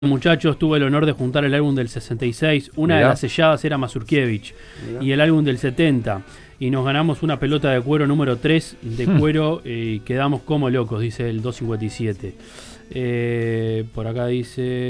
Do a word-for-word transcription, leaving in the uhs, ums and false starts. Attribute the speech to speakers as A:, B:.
A: Muchachos, tuve el honor de juntar el álbum del sesenta y seis. Una
B: Mirá.
A: de las selladas era Mazurkiewicz y el álbum del setenta. Y nos ganamos una pelota de cuero número tres de cuero y quedamos como locos, dice el doscientos cincuenta y siete. Eh, por acá dice...